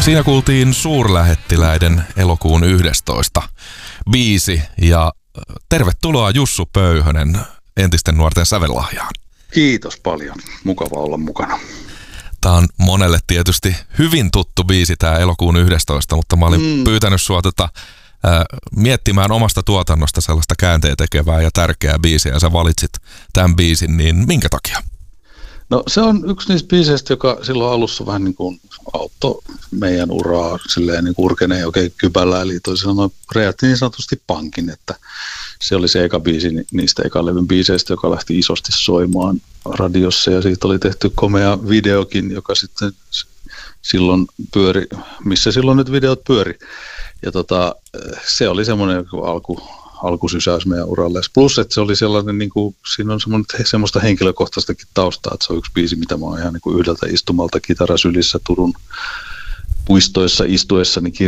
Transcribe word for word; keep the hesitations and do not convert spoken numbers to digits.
Siinä kuultiin Suurlähettiläiden elokuun yhdestoista biisi ja tervetuloa Jussu Pöyhönen entisten nuorten sävellahjaan. Kiitos paljon. Mukava olla mukana. Tämä on monelle tietysti hyvin tuttu biisi tämä elokuun yhdestoista, mutta mä olin mm. pyytänyt sua tätä, äh, miettimään omasta tuotannosta sellaista käänteen tekevää ja tärkeää biisiä ja sä valitsit tämän biisin, niin minkä takia? No se on yksi niistä biiseistä, joka silloin alussa vähän niin kuin auttoi meidän uraa silleen niin kuin urkeneen oikein kypällä, eli toisin sanoen räjähti niin sanotusti pankin, että se oli se eka biisi niistä ekan levyn biiseistä, joka lähti isosti soimaan radiossa ja siitä oli tehty komea videokin, joka sitten silloin pyöri, missä silloin nyt videot pyöri. Ja tota, se oli semmoinen alku, alkusysäys meidän uralle. Plus, että se oli sellainen, niin kuin, siinä on semmoista henkilökohtaistakin taustaa, että se on yksi biisi, mitä mä oon ihan niin kuin yhdeltä istumalta kitarasylissä Turun puistoissa istuessani